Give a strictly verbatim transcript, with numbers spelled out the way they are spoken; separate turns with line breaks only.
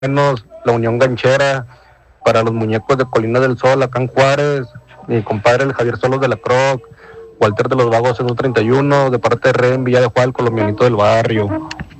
menos la Unión Ganchera, para los muñecos de Colina del Sol, acá en Juárez, mi compadre el Javier Solos de la Croc, Walter de los Vagos en un treinta y uno, de parte de Ren, Villa de Juárez, colombianito del barrio.